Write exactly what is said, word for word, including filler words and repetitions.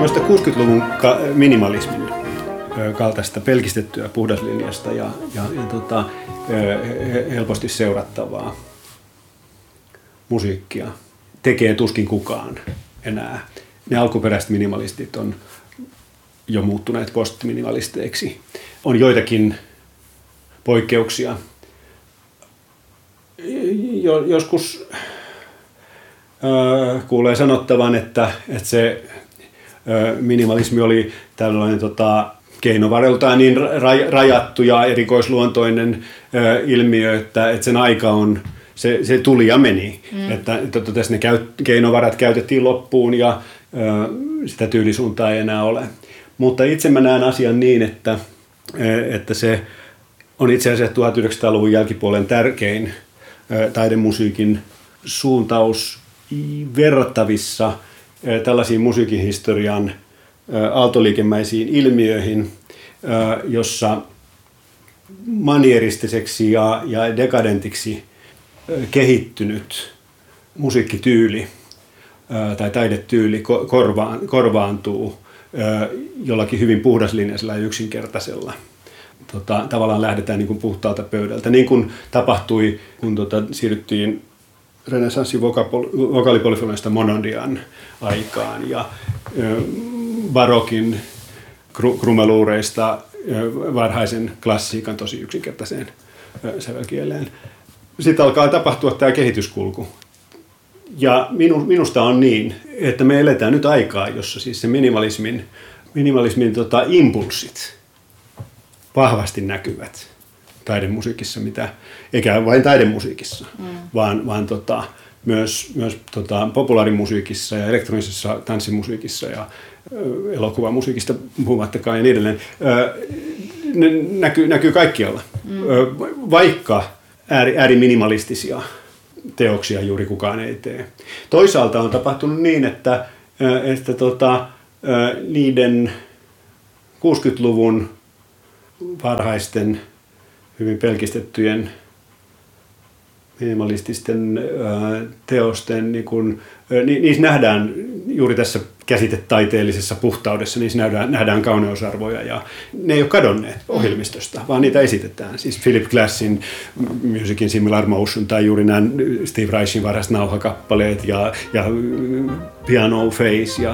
Noista kuusikymmentäluvun minimalismin kaltaista pelkistettyä puhdaslinjasta ja, ja, ja tota, helposti seurattavaa musiikkia tekee tuskin kukaan enää. Ne alkuperäiset minimalistit on jo muuttuneet postminimalisteiksi. On joitakin poikkeuksia. Joskus äh, kuulee sanottavan, että, että se äh, minimalismi oli tällainen tota, keinovareltaan niin raj, rajattu ja erikoisluontoinen äh, ilmiö, että, että sen aika on, se, se tuli ja meni. Mm. Että, että tässä ne käy, keinovarat käytettiin loppuun ja äh, sitä tyylisuuntaa ei enää ole. Mutta itse mä näen asian niin, että, että se on itse asiassa tuhatyhdeksänsataaluvun jälkipuolen tärkein taidemusiikin suuntaus verrattavissa tällaisiin musiikinhistorian aaltoliikemäisiin ilmiöihin, jossa manieristiseksi ja, ja dekadentiksi kehittynyt musiikkityyli tai taidetyyli korvaan, korvaantuu jollakin hyvin puhdaslinjaisella ja yksinkertaisella. Tota, tavallaan lähdetään niin kuin puhtaalta pöydältä, niin kuin tapahtui, kun tota, siirryttiin renessanssin vokaalipolyfonista monodian aikaan ja ö, barokin kru, krumeluureista ö, varhaisen klassiikan tosi yksinkertaiseen ö, sävelkieleen. Sitten alkaa tapahtua tämä kehityskulku. Ja minu, minusta on niin, että me eletään nyt aikaa, jossa siis se minimalismin, minimalismin tota, impulssit vahvasti näkyvät taidemusiikissa, mitä, eikä vain taidemusiikissa, mm. vaan, vaan tota, myös, myös tota, populaarimusiikissa ja elektronisessa tanssimusiikissa ja ö, elokuvamusiikista puhumattakaan ja niin edelleen. Ö, ne näkyy, näkyy kaikkialla, mm. ö, vaikka ääri, ääriminimalistisia teoksia juuri kukaan ei tee. Toisaalta on tapahtunut niin, että, että tota, niiden kuusikymmentäluvun varhaisten, hyvin pelkistettyjen minimalististen teosten, niin kun, niissä nähdään juuri tässä käsitetaiteellisessa puhtaudessa, niissä nähdään, nähdään kauneusarvoja ja ne ei ole kadonneet ohjelmistosta, vaan niitä esitetään. Siis Philip Glassin Music in Similar Motion tai juuri nämä Steve Reichin varhaiset nauhakappaleet ja, ja Piano Face ja